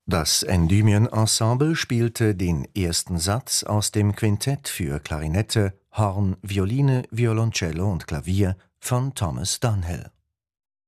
Das Endymion-Ensemble spielte den ersten Satz aus dem Quintett für Klarinette, Horn, Violine, Violoncello und Klavier von Thomas Dunhill.